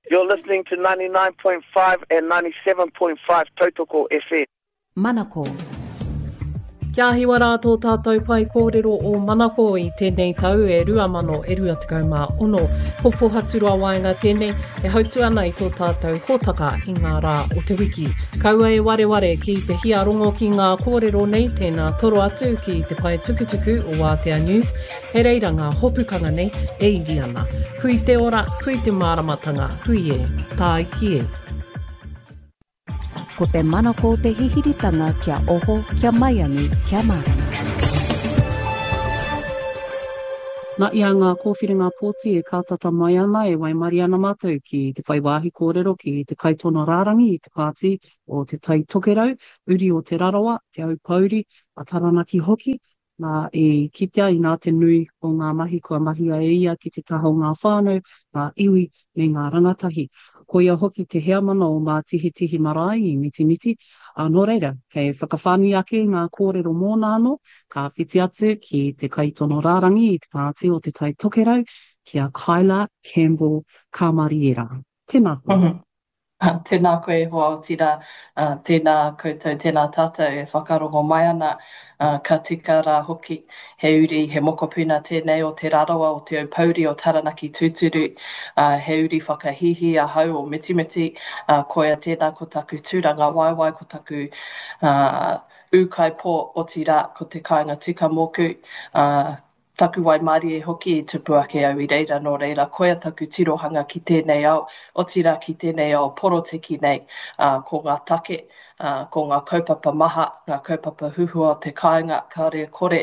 You're listening to 99.5 and 97.5 Tautoko FM. Manako. Kia hiwa rātou tātou pai kōrero o Manako I tēnei tau e 2026. Ko Pohaturua Waenga tēnei e hautu ana I tō tātou hōtaka I ngā rā o te wiki. Kaua e wareware ki te hia rongo ki ngā kōrero nei tēnā toro atu ki te pai tukutuku o Aotea News. He reira ngā hopukanga nei e iri ana. Hui te ora, hui te māramatanga, hui e, tā iki e. Ko te manako te hihiritanga kia oho, kia maiangi, kia marama. Nā ia ngā kōwhiringa pōti e kātata mai ana e waimari ana mātou ki te whai wāhi kōrero ki te kaitono rārangi I te pāti o te tai tokerau, uri o te rarawa, te au pauri, a taranaki hoki, nā e kitea I nā te nui o ngā mahi kua mahia e ia ki te taha o ngā whānau, ngā iwi me ngā rangatahi. Ko ia hoki te hea mana o ngā tihi marae I mitimiti, nō reira, hei whakawhāni ake ngā kōrero mōna anō, ka whiti atu ki te kaitono rārangi I te pāti o te tai tokerau, kia Kyla Campbell Kamariera. Tēnā koe. Tēnā koe hoa o tira, tēnā koutou, tēnā tātou e whakarongo mai ana, ka tika rā hoki, he uri, he mokopuna tēnei o te rarawa o te au pauri o Taranaki Tūturu, he uri whakahihi a hau o mitimiti, koia tēnā ko taku tūranga waiwai, ko taku ukai pō o tira, ko te kāinga tika moku, taku wai mari e hoki I tupu ake au I reira nō reira, koia taku tirohanga ki tēnei au, o tira ki tēnei au porotiki nei, ko ngā take, ko ngā kaupapa maha, ngā kaupapa huhua o te kāinga, ka rea kore,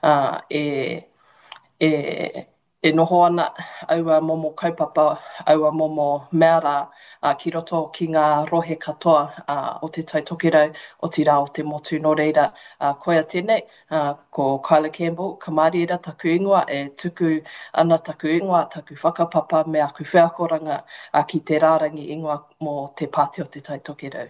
e noho ana aua momo kaupapa, aua momo meara ki roto ki ngā rohe katoa o te tai tokerau o tira o te motu nō reira. Koia tēnei, ko Kyla Campbell, Kamariera taku ingoa, e tuku ana taku ingoa, taku whakapapa me aku whiakoranga ki te rārangi ingoa mō te pāti o te tai tokerau.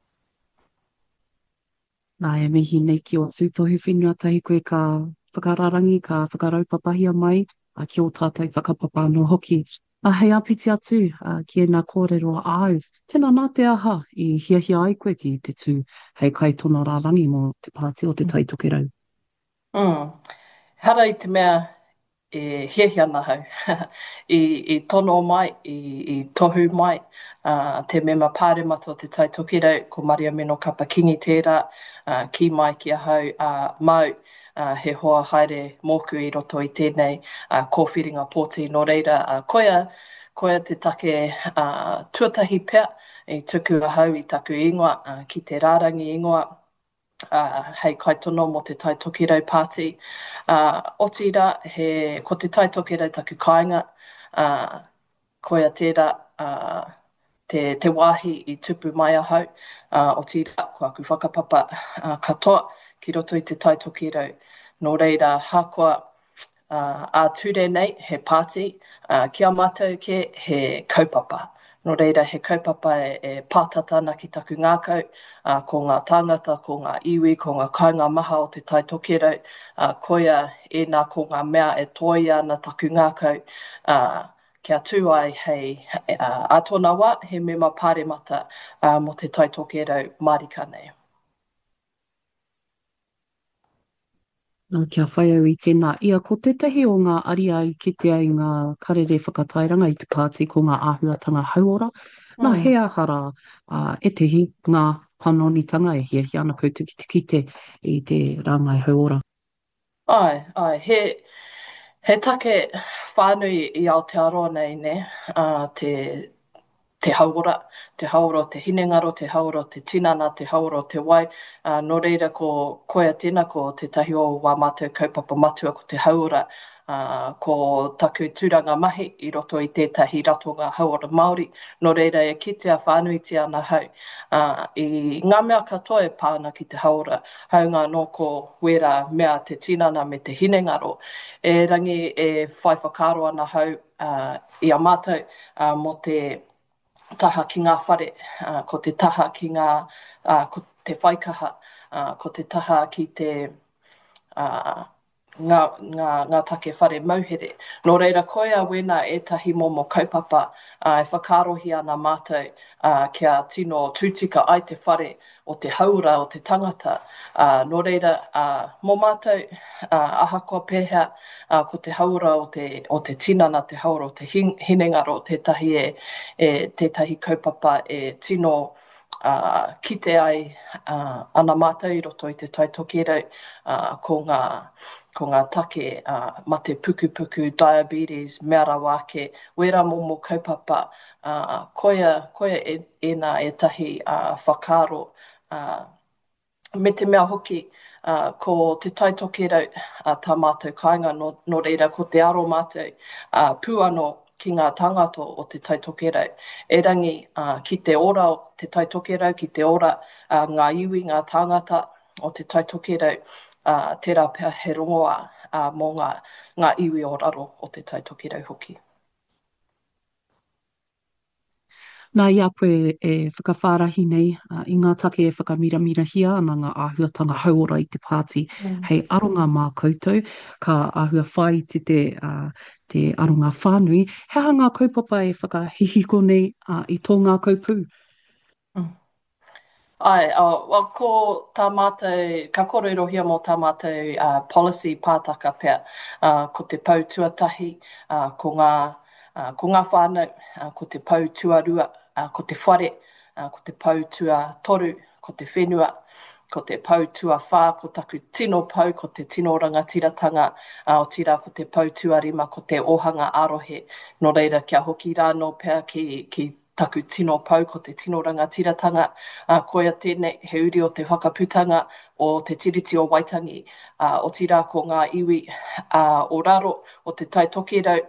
Nā e mihi nei ki o tūtohi whenua tahi koe ka whakararangi, ka whakaraupapahia mai, ki o tātai whakapapa no hoki. Hei apiti atu ki e nā kōrero au. Tēnā nā te aha I hiahia ai koe ki te tū hei kaitono rārangi mō te pāti o te tai tokerau. Hara I te mea e hiahia ana hau. I tono mai, I tohu mai, te mema pāremata o te tai tokerau, ko Maria Meno Kapakingi tērā, ki mai ki a hau mau, he hoa haere mōku I roto I tēnei kōwhiringa pōti nō reira. Koia te take tuatahi pea I tuku a hau I taku ingoa, ki te rārangi ingoa, hei kaitono mō te tai tokerau pāti. O tira, ko te tai tokerau taku kāinga, koia tērā, te wāhi I tupu mai a hau, o tira, ko aku whakapapa katoa ki roto I te tai tokerau. Nō reira, hākua a ture nei, he pāti, kia mātou ke he kaupapa. Nō reira, he kaupapa e pātata ana ki taku ngākau, ko ngā tāngata, ko ngā iwi, ko ngā kāinga maha o te tai tokerau, koia e nā ko ngā mea e toi ana taku ngākau, kia tū ai hei atona wā, he mema pāremata mo te tai tokerau marika nei. Kia whai au I tēnā. Ia, ko tētahi o ngā aria I kitea I ngā karere whakatairanga I te pāti ko ngā āhuatanga hauora. Nā he ahara e tehi ngā panonitanga e hiahia ana koutou ki te kite I te rangai hauora. Ai, he take whānui I Aotearoa nei, ne, te hauora o te hinengaro, te hauora o te tinana, te hauora o te wai. Nō reira ko koia tēnā ko te tahi o wā mātou kaupapa matua ko te hauora, ko taku tūranga mahi I roto I tētahi ratonga hauora Māori. Nō reira e kitea whānuitia ana hau. I ngā mea katoa e pāna ki te hauora, haunga no ko wera mea te tinana me te hinengaro. E rangi e whai whakaro ana hau I a mātou mo te taha ki ngā whare, ko te taha ki ngā, ko te whaikaha, ko te taha ki te ngā take whare mauhere. Nō reira koia wena etahi momo kaupapa e whakarohi ana mātou kia tino tūtika ai te whare o te haura o te tangata. Nō reira mō mātou ahakoa pēhea ko te haura o te tinana, te haura o te hinengaro, tētahi tētahi kaupapa e tino kite ai ana mātou i roto i te taitokerau ko ngā take ma te pukupuku, diabetes, mea rawa ake, wera momo kaupapa, koia ena tahi whakaro. Me te mea hoki, ko te taitokerau tā mātou kāinga, no reira ko te aro mātou puano ki ngā tangato o te taitokerau. E rangi ki te ora o te taitokerau, ki te ora ngā iwi, ngā tangata o te taitokerau, tērā pēr he rongoa mō ngā iwi o raro o te taitokerau hoki. Nā ia koe e whakawhārahi nei i ngā take e whakamiramira ana ngā āhuatanga hauora i te pāti. Hei aronga mā koutou, ka āhua whai te aronga whānui. Hea ngā kaupapa e whakahihiko nei i tō ngā kaupū? Ko tā mātou, ka kōrerohia mō tā mātou policy pātaka pēr, ko te pau tuatahi, ko ngā whānau, ko te pau tuarua, ko te whare, ko te pau tua toru, ko te whenua, ko te pau tua whā, ko taku tino pau, ko te tino rangatiratanga, o tira ko te pau tuarima, ko te ohanga arohe. No reira kia hoki rāno pēr ki taku tino pau, ko te tino rangatiratanga, koia tēnei he uri o te whakaputanga o te tiriti o Waitangi, o tira ko ngā iwi o raro o te taitokerau,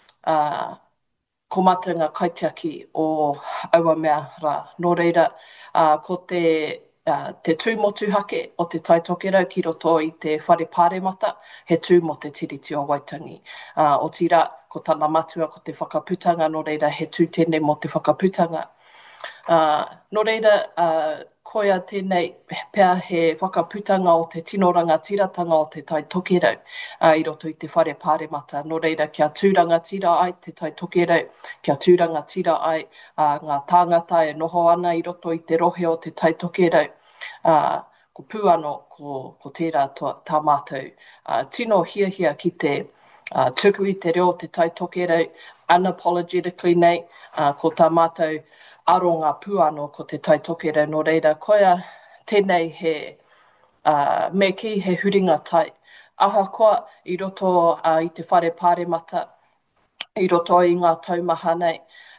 ko mātou ngā kaitiaki o aua mea rā. Nō reira, ko te tūmotuhake o te taitokerau ki roto i te whare pāremata, he tū mo te tiriti o Waitangi. O tira, ko tāna matua ko te whakaputanga, nō reira he tū tēnei mo te whakaputanga. Nō reira, koia tēnei pēr he whakaputanga o te tino rangatiratanga o te taitokerau i roto i te whare pāremata. Nō reira, kia tūrangatira ai te taitokerau, kia tūrangatira ai ngā tāngata e noho ana i roto i te rohe o te taitokerau. Ko puano ko tērā tā mātou. Tino hia ki te tuku i te reo te taitokerau, unapologetically nei, ko tā mātou aronga puano ko te taitokerau. No reira, koia tēnei he me ki he huringa tai. Ahakoa i roto i te whare pāremata, i roto i ngā taumaha nei,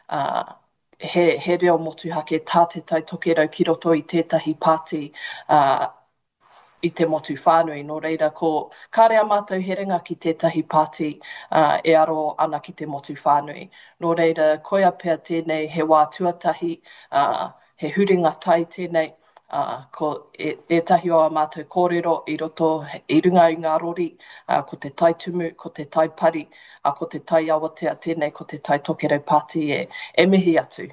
he reo motuhake tā te taitokerau ki roto i tētahi pāti i te motu whānui. Nō reira, ko kārea mātou he ringa ki tētahi pāti e aro ana ki te motu whānui. Nō reira, koia pēr tēnei he wā tuatahi, he huringa tai tēnei, ko etahi o a mātou kōrero i roto i runga i ngā rori, ko te taitumu, ko te taipari, ko te tai awatea tēnei, ko te taitokerau pāti e mihi atu.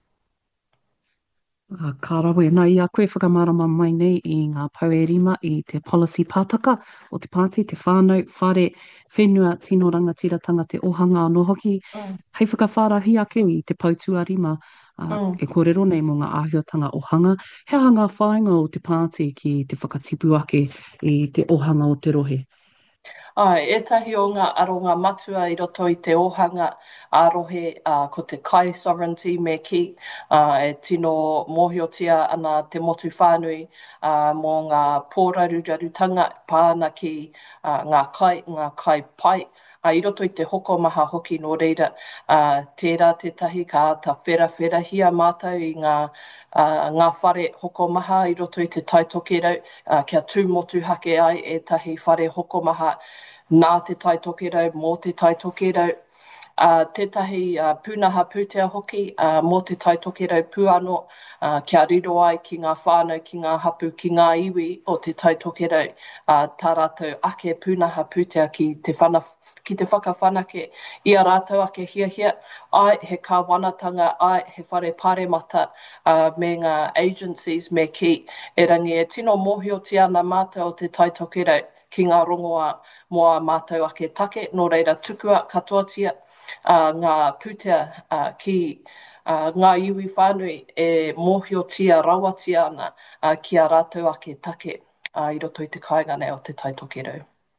Ka rawe, nā ia koe whakamārama mai nei i ngā pauerima i te policy pātaka o te pāti, te whānau, whare, whenua, tino rangatiratanga, te ohanga anō hoki. Hei whakawhārahi ake i te pautuarima e kōrero nei mō ngā āhuatanga ohanga. Hea ngā whāinga o te pāti ki te whakatipu ake i te ohanga o te rohe? Etahi o ngā aronga matua i roto i te ohanga ārohe ko te kai sovereignty me ki e tino mōhiotia ana te motu whānui mō ngā pōrarurarutanga pāna ki ngā kai pai. I roto i te hoko maha hoki no reira, tērā tētahi ka ata whera hia mātou i ngā whare hoko maha i roto i te taitokerau, kia tūmotu hake ai e tahi whare hoko maha nā te taitokerau, mō te taitokerau. Tētahi pūnaha pūtea hoki mō te taitokerau puano, kia riro ai ki ngā whānau, ki ngā hapu, ki ngā iwi o te taitokerau, tā rātou ake pūnaha pūtea ki te whakawhanake, ia rātou ake hia, ai he kāwanatanga, ai he whare pāremata me ngā agencies me ki, e rangi e tino mōhiotia ana mātou o te taitokerau, ki ngā rongoa mo a mātou ake take. Nō reira tukua katoatia ngā pūtea ki ngā iwi whānui e mōhiotia rawatia ana ki a rātou ake take i roto i te kāinga nei o te tai tokerau.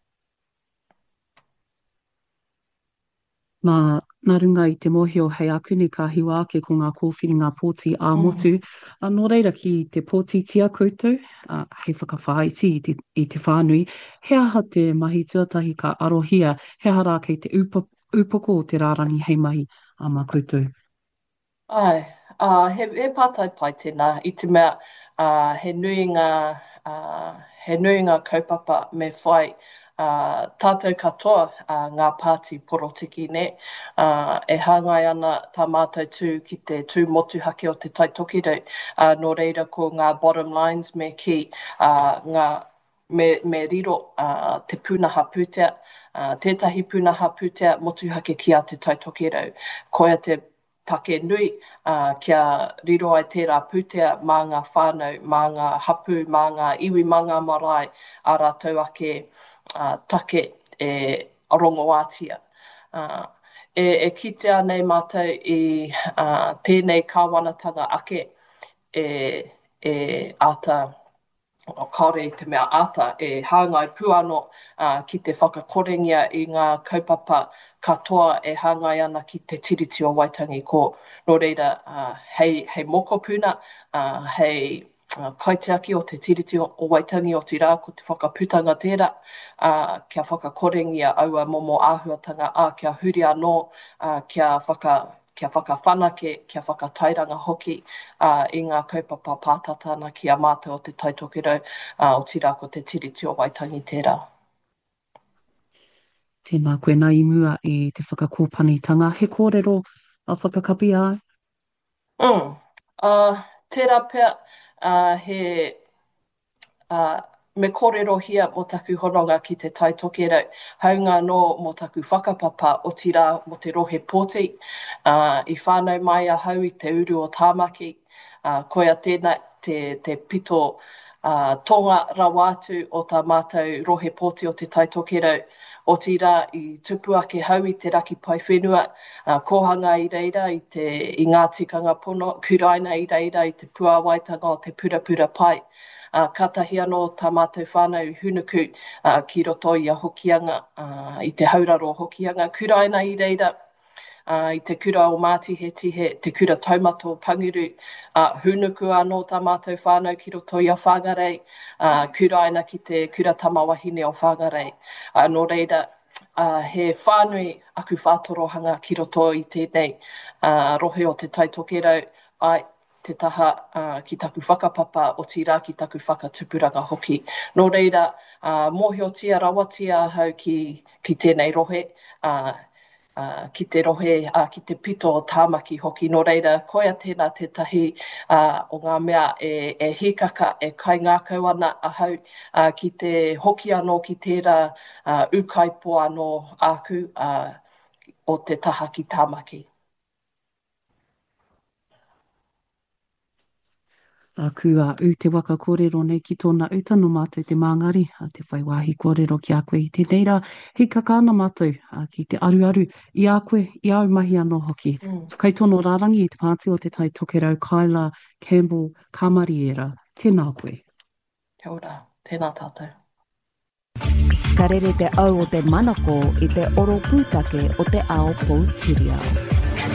Nā runga i te mohio hei akuni ka hiwa ake ko ngā kōwhiringa pōti a motu. Nō reira ki te pōti tia koutou, hei whakawhāiti i te whānui, he aha te mahi tuatahi ka arohia, he aha rā kei te upoko o te rārangi hei mahi a mā koutou. Ai, he pātai pai tēnā, i te mea he nui ngā kaupapa me whai tātou katoa ngā pāti porotiki ne. E hāngai ana tā mātou tū ki te tū motuhake o te tai tokerau. Nō reira ko ngā bottom lines me ki me riro te pūnaha pūtea, tētahi pūnaha pūtea motuhake ki a te tai tokerau. Koia te take nui kia riro ai tērā pūtea mā ngā whānau, mā ngā hapu, mā ngā iwi manga marae a rātou ake take e rongoātia. E kitea nei mātou i tēnei kāwanatanga ake e ata kaore i te mea ata e hāngai puano ki te whakakorengia i ngā kaupapa katoa e hāngai ana ki te tiriti o Waitangi ko nō reira hei moko puna, hei kaitiaki o te tiriti o Waitangi o te rā ko te whakaputanga tērā, kia whakakorengia aua momo āhuatanga kia huri anō, kia whakawhanake, kia whakatairanga hoki i ngā kaupapa pātatana ki a mātou o te tai tokerau o tira ko te tiriti o Waitangi tērā. Tēnā koe nā i mua i te whakakōpanitanga. He kōrero a whakakapi ai? Tērā pia me kōrero hia mo taku hononga ki te tai tokerau. Haunga no mo taku whakapapa o tira mo te rohe pōti. I whānau mai a hau i te uru o tāmaki. Koia tēnā te pito tonga rawātu o tā mātou rohe pōti o te tai tokerau. O tira i tupu ake hau i te raki pai whenua. Kohanga i reira i ngā tikanga pono. Kuraina i reira i te puawaitanga o te purapura pai. Katahi anō tā mātou whānau hunuku ki roto i a hokianga, i te hauraro o hokianga. Kuraina i reira, i te kura o Māti he tihe, te kura taumato o Panguru. Hunuku anō tā mātou whānau ki roto i a whāngarei. Kuraina ki te kura tamawahine o whāngarei. Nō reira, he whānui aku whātorohanga ki roto i tēnei rohe o te tai tokerau. Te taha ki taku whakapapa o tira ki taku whakatupuranga hoki. Nō reira, mōhiotia rawatia hau ki tēnei rohe, ki te rohe, ki te pito o tāmaki hoki. Nō reira, koia tēnā te tahi o ngā mea e hikaka, e kai ngākau ana a hau ki te hoki anō ki tērā ukaipo anō aku o te taha ki tāmaki. Kua te waka kōrero nei ki tōna utano mātou te māngari, te whai wāhi kōrero ki a koe i tēnei rā. Hei kakāna mātou ki te aruaru i a koe, i au mahi anō hoki. Kei tono rārangi i te pāti o te tai tokerau Kyla Campbell Kamariera. Tēnā koe. Kia ora, tēnā tātou. Ka rere te au o te manako i te oro pūtake o te ao Poutireo.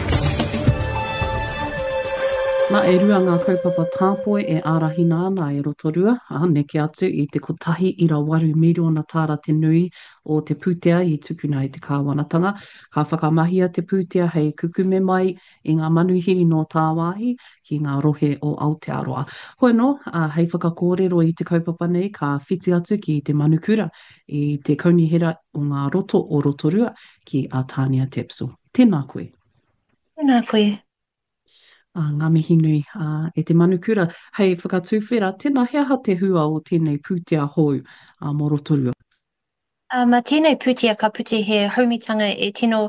Nā e rua ngā kaupapa tāpoe e ārahina ana e rotorua, neke atu i te kotahi ira waru miliona tāra te nui o te pūtea i tukuna i te kāwanatanga. Ka whakamahia te pūtea hei kukume mai i ngā manuhiri no tā wāhi ki ngā rohe o Aotearoa. Hoi no, hei whakakōrero i te kaupapa nei ka whiti atu ki te manukura i te kaunihera o ngā roto o rotorua ki a Tania Tepso. Tēnā koe. Tēnā koe. Ngā mihi nui e te manukura. Hei whakatūwhera, tēnā he aha te hua o tēnei pūtea hou mō rotorua. Ma tēnei pūtea ka pute he haumitanga e tino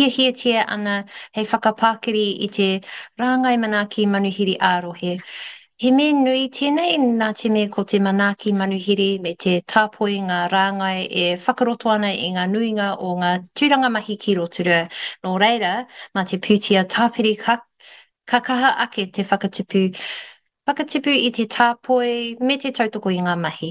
hiahiatia ana hei whakapākiri i te rāngai mana ki manuhiri ārohe. He me nui tēnei nā te me ko te manaaki manuhiri me te tāpoi ngā rāngai e whakaroto ana i ngā nuinga o ngā tūranga mahi ki roturua. Nō reira, mā te pūtia tāpiri ka kaha ake te whakatipu i te tāpoi me te tautoko i ngā mahi.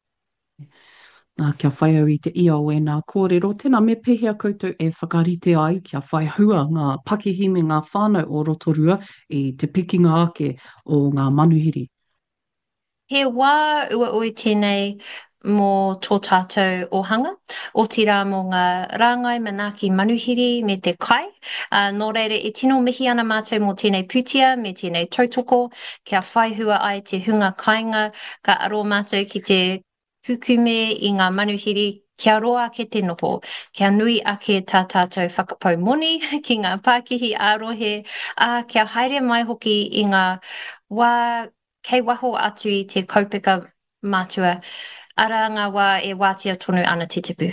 Kia whai au i te ia o e nā kōrero. Tēnā me pehea koutou e whakarite ai kia whai hua ngā pakihi me ngā whānau o Rotorua i te pikinga ake o ngā manuhiri. He wā ua ui tēnei mō tō tātou ohanga, o tira mō ngā rāngai manaaki manuhiri me te kai. Nō reire, e tino mihi ana mātou mō tēnei pūtia me tēnei tautoko, kia whai hua ai te hunga kāinga, ka aro mātou ki te kukume i ngā manuhiri, kia roa ake te noho, kia nui ake tā tātou whakapau moni ki ngā Pākihi ārohe, kia haere mai hoki i ngā wā kei waho atu i te kaupeka mātua, ara ngā wā e wātia tonu ana te tipu.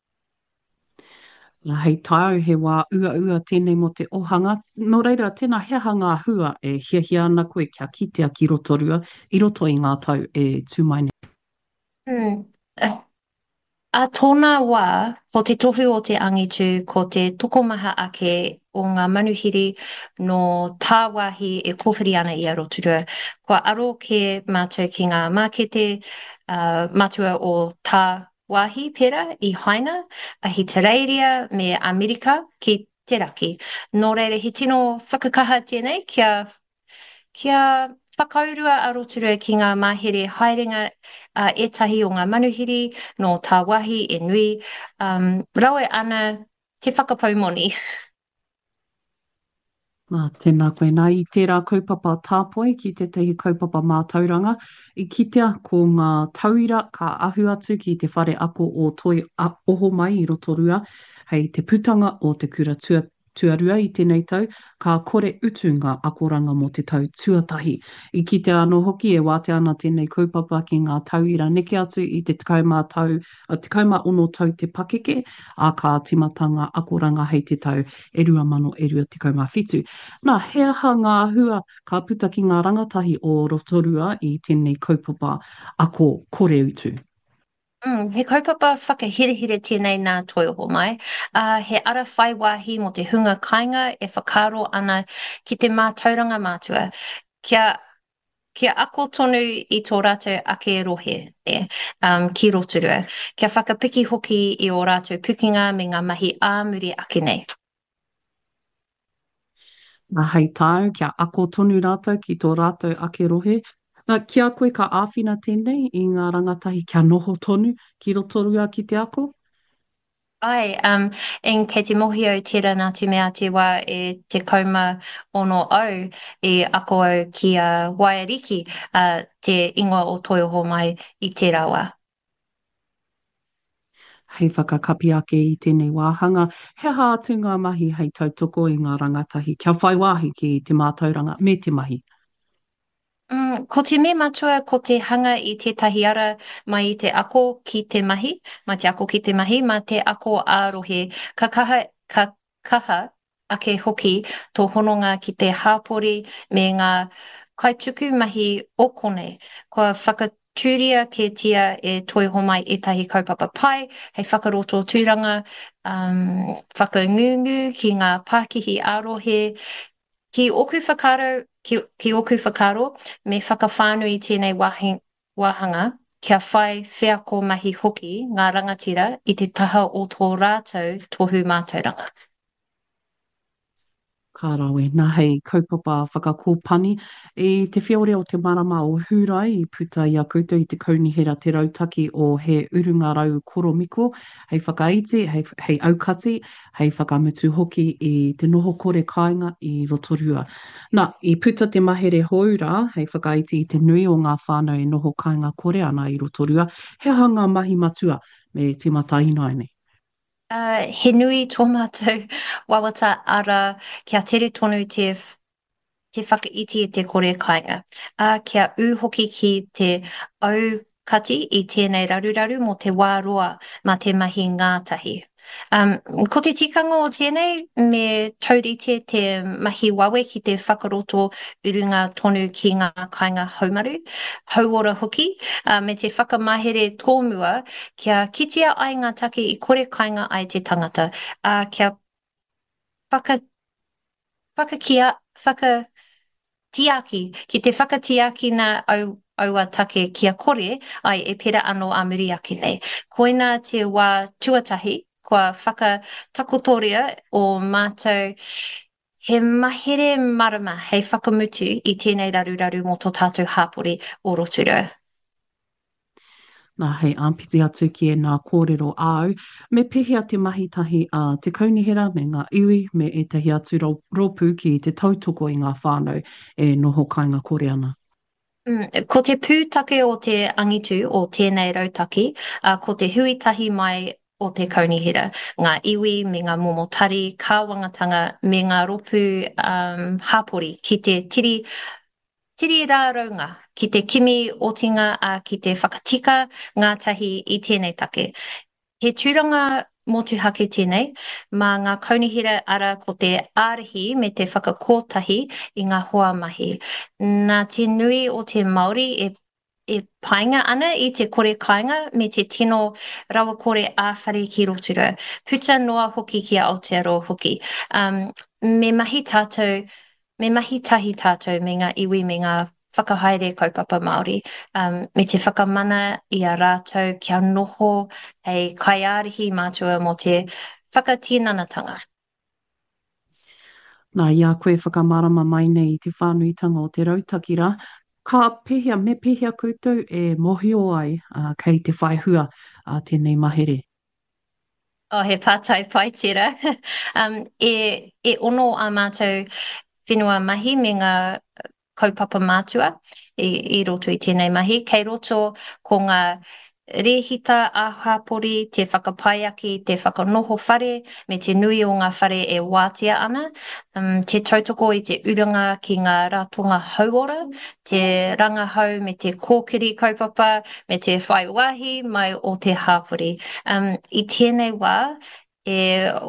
Hei tāu he wā ua tēnei mo te ohanga. Nō reira, tēnā heha ngā hua e hiahia ana koe kia kitea ki Rotorua, i roto i ngā tau e tūmaine. A tōna wā, ko te tohu o te angitu, ko te tokomaha ake o ngā manuhiri no tā wāhi e kōwhiri ana i a Rotorua. Kua aro ke mātou ki ngā mākete mātua o tā wāhi pera i Haina, Ahitereiria me Amerika ki te raki. Nō reira, he tino whakakaha tēnei kia whakaurua a Rotorua ki ngā mahere haerenga etahi o ngā manuhiri no tā wahi e nui. Rawe ana te whakapau moni. Tēnā koe nā i tērā kaupapa tāpoi ki te tehi kaupapa mātauranga. I kitea ko ngā tauira ka ahu atu ki te whare ako o toi oho mai i Rotorua. Hei te putanga o te kura tuarua i tēnei tau, ka kore utu ngā akoranga mo te tau tuatahi. I kitea anō hoki e wāte ana tēnei kaupapa ki ngā tauira neke atu i te 16 tau te pakeke, a ka timatanga akoranga hei te tau 2027. Nā, he aha ngā hua ka puta ki ngā rangatahi o Rotorua i tēnei kaupapa ako kore utu. He kaupapa whakahirehire tēnei nā toi oho mai. He ara whai wāhi mo te hunga kāinga e whakaro ana ki te mātauranga mātua. Kia ako tonu i tō rātou ake rohe ki Rotorua. Kia whakapiki hoki i o rātou pukinga me ngā mahi āmuri ake nei. Hei tāu, kia ako tonu rātou ki tō rātou ake rohe. Kia koe ka āwhina tēnei i ngā rangatahi kia noho tonu ki Rotorua ki te ako? Ai, kei te mohi au tera nā te mea te wā e te kauma ono au e ako au ki a Wairiki te ingoa o Toiho mai i tērā wā. Hei whakakapi ake i tēnei wāhanga. He ha atu ngā mahi hei tautoko i ngā rangatahi. Kia whai wāhi ki te mātauranga me te mahi. Ko te me matua, ko te hanga i tētahi ara mai i te ako ki te mahi, mai te ako ki te mahi, mai te ako ārohe, ka kaha ake hoki tō hononga ki te hāpori me ngā kaituku mahi okone. Kua whakatūria ke tia e toiho mai etahi kaupapa pai, hei whakaroto tūranga, whakangungu ki ngā Pākihi ārohe, ki oku whakaro me whakawhānui tēnei wāhanga, kia whai whiako mahi hoki ngā rangatira i te taha o tō rātou tohu mātauranga. Ka rawe, nā hei kaupapa whakakōpani. I te whiore o te marama o Hurai i puta i a koutou i te kaunihera te rautaki o he urunga rau koromiko, hei whakaiti, hei aukati, hei whakamutu hoki i te noho kore kāinga i Rotorua. Nā, i puta te mahere houra, hei whakaiti i te nui o ngā whānau e noho kāinga kore ana i Rotorua, he hanga mahi matua me te mata inaine. He nui tō mātou wawata ara kia tere tonu te whakaiti i te kore kāinga. Kia hoki ki te aukati i tēnei raruraru mo te wāroa ma te mahi ngātahi. Ko te tikanga o tēnei, me taurite te mahi wawe ki te whakaroto urunga tonu ki ngā kāinga haumaru, hauora hoki, me te whakamahere tōmua, kia kitea ai ngā take i kore kāinga ai te tangata, kia whaka, whakatiaki, ki te whakatiaki nā aua take kia kore ai e pera anō a muri ake nei. Koina te wā tuatahi, kua whakatakotoria o mātou he mahere marama hei whakamutu i tēnei raruraru mō tō tātou hāpori o Rotorua. Nā hei ampiti atu ki e nā kōrero au, me pehea te mahitahi a te kaunihera me ngā iwi me e tahi atu ropu ki te tautoko i ngā whānau e noho kāinga kore ana. Ko te pūtake o te angitu o tēnei rautaki, ko te huitahi mai o te kaunihera, ngā iwi me ngā momotari, kāwangatanga me ngā ropu hāpori ki te tiri rāraunga, ki te kimi otinga ki te whakatika ngātahi i tēnei take. He tūranga motuhake tēnei, mā ngā kaunihera ara ko te ārahi me te whakakotahi i ngā hoa mahi. Nā te nui o te Māori e painga ana i te kore kāinga me te tino rawa kore āwhare ki Rotorua. Puta noa hoki ki a Aotearoa hoki. Me mahi tahi tātou me ngā iwi me ngā whakahaere kaupapa Māori, me te whakamana i a rātou kia noho hei kaiārihi mātua mo te whakatīnanatanga. Nā ia koe whakamarama mai nei i te whānuitanga o te rautakira, ka pehea, me pehea koutou e mohio ai kei te whaihua tēnei mahere. He pātai pai tira. E ono a mātou whenua mahi me ngā kaupapa mātua i roto i tēnei mahi. Kei roto ko ngā rehita a hāpori, te whakapaiaki, te whakanoho whare, me te nui o ngā whare e wātia ana. Te tautoko i te uranga ki ngā ratonga hauora, te rangahau me te kōkiri kaupapa, me te whaiwahi mai o te hāpori. I tēnei wā, e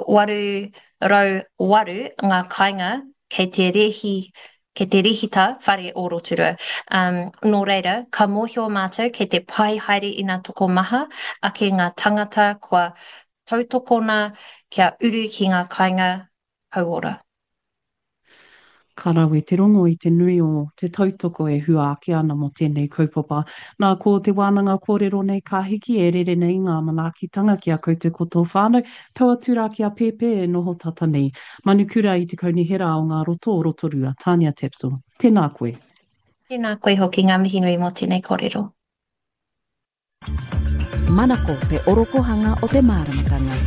808 ngā kāinga kei te rehita whare o Rotorua. Nō reira, ka mōhio mātou kei te pai haere i ngā toko maha, a ke ngā tangata kua tautokona kia uru ki ngā kāinga hauora. Ka rawe te rongo i te nui o te tautoko e hua ake ana mo tēnei kaupapa. Nā ko te wānanga kōrero nei ka hiki e rere nei ngā manakitanga ki a koutou koto whānau, taua tūrā ki a pēpē e noho tata nei. Manukura i te kaunihera o ngā roto o Rotorua, Tania Tepso. Tēnā koe. Tēnā koe hoki ngā mihi nui mo tēnei kōrero. Manako te orokohanga o te māramatanga.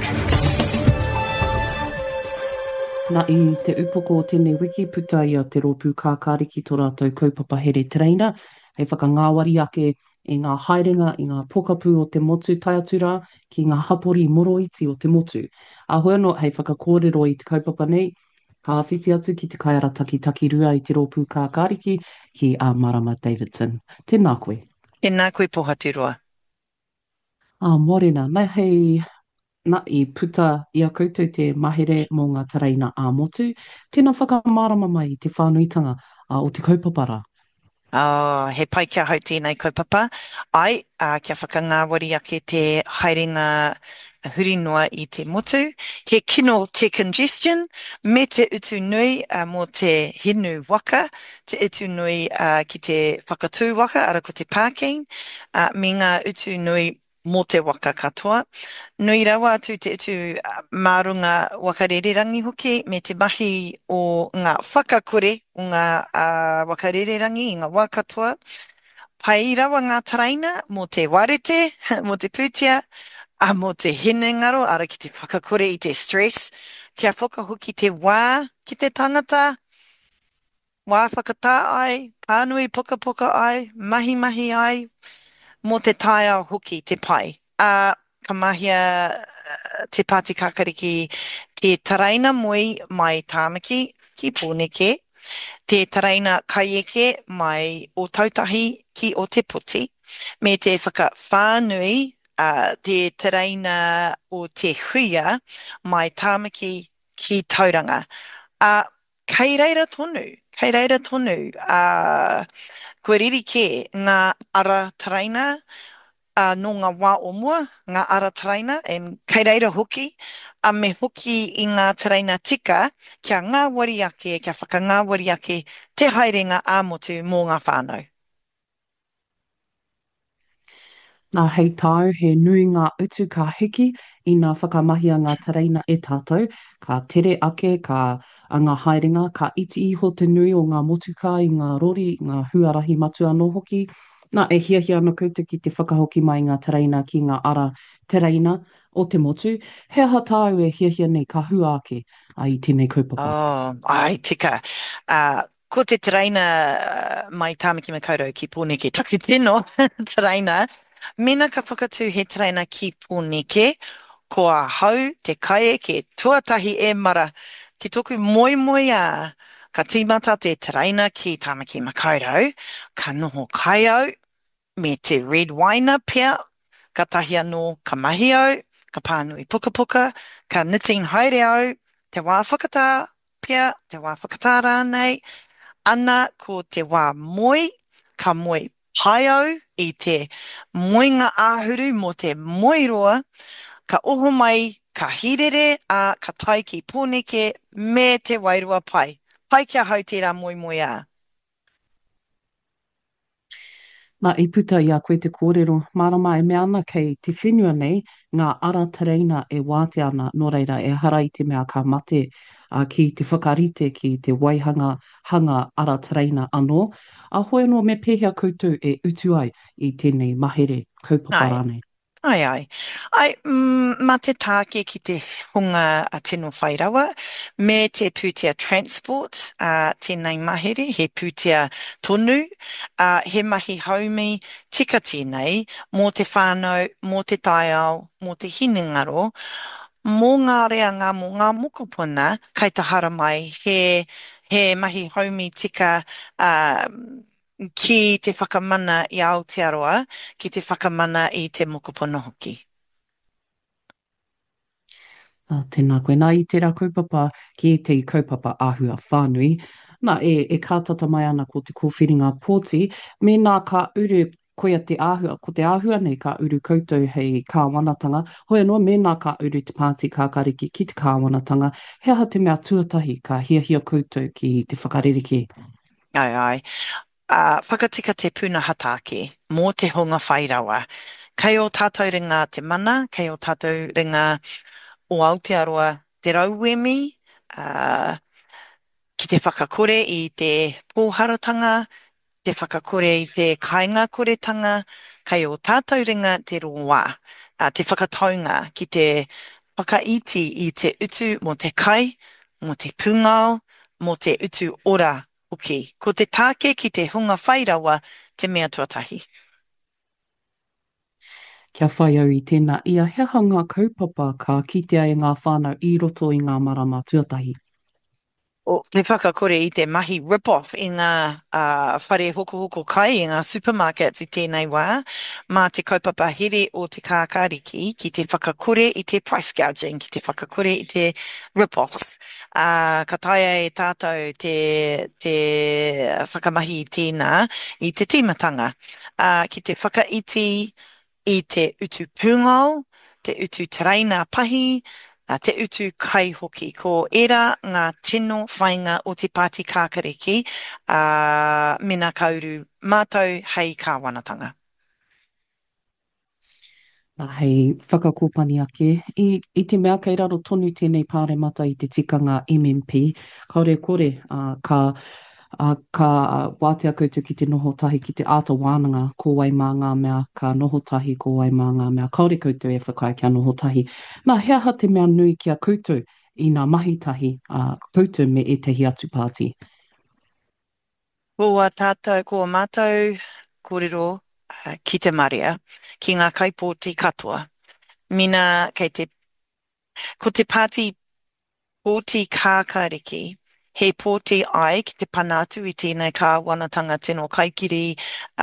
Nā i te upoko o tēnei wiki puta ia te rōpū kākāriki tō rātou kaupapa here treina, hei whakangāwari ake i ngā haerenga i ngā pokapū o te motu taiatura ki ngā hapori moroiti o te motu. A hoi anō hei whakakōrero i te kaupapa nei, ka whiti atu ki te kaiara taki rua i te rōpū kākāriki ki a Marama Davidson. Tēnā koe. Tēnā koe pohatiroa. Morena, nei hei nā i puta i a koutou te mahere mō ngā taraina a motu, tēnā whakamārama mai i te whānuitanga o te kaupapara. He pai kia hau tēnei kaupapa. Ai, kia whakangāwari ake te haerenga huri noa i te motu. He kino te congestion, me te utu nui mō te hinu waka, te utu nui ki te whakatū waka, ara ko te parking, me ngā utu nui mō te waka katoa. Nui rawa atu te utu mārunga wakarererangi hoki, me te mahi o ngā whakakore o ngā wakarererangi i ngā wā katoa. Pai rawa ngā taraina mō te warete, mō te pūtia, mō te hinengaro, ara ki te whakakore i te stress. Kia whakahoki te wā ki te tangata, wā whakatā ai, pānui poka ai, mahi ai, mō te taia hoki te pai. Ka mahia te pāti kakariki, te taraina moi mai tāmaki ki pōneke, te taraina kaieke mai o tautahi ki o te poti, me te whakawhānui te tereina o te huia mai tāmaki ki tauranga. Uh, kei reira tonu, koe riri ke ngā ara taraina, no ngā wā o mua, ngā ara taraina, kei reira hoki, a me hoki i ngā taraina tika, kia ngā wari ake, kia whaka ngā wari ake, te haerenga āmotu mō ngā whānau. Nā hei tāu, he nui ngā utu ka hiki i ngā whakamahia ngā tareina e tātou. Ka tere ake, ka a ngā haerenga, ka iti iho te nui o ngā motuka i ngā rori, ngā huarahi matu anō hoki. Nā e hiahia ana koutou ki te whakahoki mai ngā tareina ki ngā ara tereina o te motu. He aha tāu e hiahia nei ka hua ake i tēnei kaupapa. Oh, ai, tika. Ko te tereina mai tāmaki makaurau ki pōneke taku tino tereina. Mena ka whakatū he tereina ki pōneke, ko a hau te kaie ke tuatahi e mara. Ki toku moi moi a ka tīmata te tereina ki tāmaki makaurau, ka noho kai au, me te red wine pia, ka tahi anō ka mahi au, ka pānui puka puka, ka knitting haere au, te wā whakatā pia, te wā whakatā rānei, ana ko te wā moi, ka moi pai au i te moinga āhuru mo te moiroa, ka oho mai, ka hirere, a ka tai ki pōneke me te wairua pai. Pai kia hau tērā moi moi a. Nā i puta i a koe te kōrero, marama e mea ana kei te whenua nei, ngā ara tereina e wāte ana, nō reira e hara i te mea ka mate ki te whakarite ki te waihanga hanga ara tereina anō. A hoi anō me pēhea koutou e utu ai i tēnei mahere kaupapa Ai. rānei. Ai, ai. Ai, mā te tāke ki te hunga a tino whairawa, me te pūtea transport, tēnei mahere, he pūtea tonu, he mahi haumi tika tēnei, mō te whānau, mō te taiao, mō te hinengaro, mō ngā reanga, mō ngā mokopuna, kai te hara mai, he mahi haumi tika, ki te whakamana i Aotearoa, ki te whakamana i te mokopuna hoki. Tēnā koe. Nā i tērā kaupapa ki te kaupapa āhua whānui. Nā e kātata mai ana ko te kōwhiringa pōti, me nā ka uru koia te āhua, ko te āhua nei ka uru koutou hei kāwanatanga. Hoi anō, me nā ka uru te pāti kākariki ki te kāwanatanga, he aha te mea tuatahi ka hiahia koutou ki te whakareriki. Ai, ai. Whakatika te puna hatake mō te honga whairawa. Kei o tātou ringa te mana, kei o tātou ringa o Aotearoa te rauemi, ki te whakakore i te pōharatanga, te whakakore i te kāinga koretanga, kei o tātou ringa te roa, te whakataunga ki te whakaiti i te utu mo te kai, mo te pungao, mo te utu ora hoki. Ko te tāke ki te hunga whairawa te mea tuatahi. Kia whai au i tēnā ia he hanga kaupapa ka kitea e ngā whānau i roto i ngā marama tuatahi. O te whakakore i te mahi rip-off i ngā whare hoko kai i ngā supermarkets i tēnei wā, mā te kaupapa here o te kākāriki ki te whakakore i te price gouging, ki te whakakore i te rip-offs. Ka taia e tātou te whakamahi i tēnā i te tīmatanga. Ki te whakaiti i te utu pūngao, te utu tereina pahi, te utu kai hoki. Ko era ngā tino whainga o te pāti kākariki, mena kauru mātou hei kāwanatanga. Hei whakakōpani ake. I te mea kei raro tonu tēnei pāremata i te tikanga MMP, kaore kore ka wātea koutou ki te noho tahi ki te āta wānanga ko wai mā ngā mea, ka noho tahi ko wai mā ngā mea. Kaore koutou e whakae kia noho tahi. Nā, he aha te mea nui kia koutou i ngā mahi tahi, koutou me e tehi atu pāti. Ko a tātou, ko a mātou kōrero ki te maria, ki ngā kaipōti katoa. Mina kei te, ko te pāti pōti kākariki, he pōti ai ki te panatu i tēnei kāwanatanga tino kaikiri,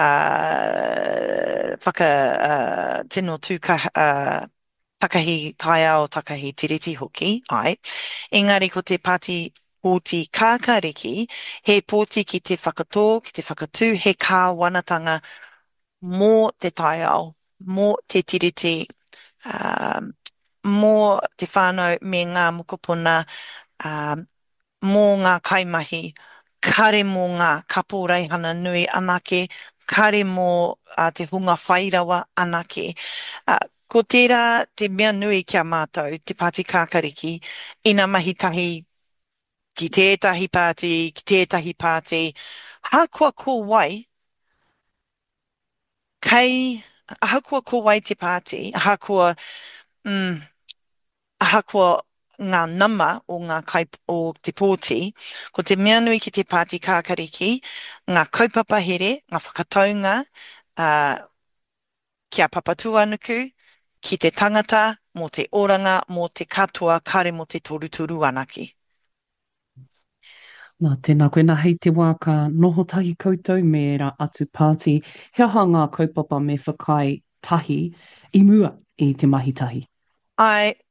tino tūkaha, takahi kaiao, takahi tiriti hoki, ai. Engari ko te pōti kākariki, he pōti ki te whakatō, ki te whakatū, he kāwanatanga mō te taiao, mō te tiriti, mō te whānau me ngā mokopuna, mō ngā kaimahi, kare mō ngā kapo reihana nui anake, kare mō te hunga whairawa anake. Ko tērā te mea nui kia mātou, te pāti kākariki, ina mahitahi ki tētahi pāti, ki tētahi pāti, hākua ko wai, ahakua ko wai te pāti, ahakua ngā nama o o te pōti, ko te mea nui ki te pāti kākariki, ngā kaupapa here, ngā whakataunga, kia papatua nuku, ki te tangata, mō te oranga, mō te katoa, kare mō te toruturu anaki. Nā, tēnā koe nā hei te wā ka noho tahi koutou me ra atu pāti. He aha ngā kaupapa me whakai tahi i mua i te mahi tahi? Ai,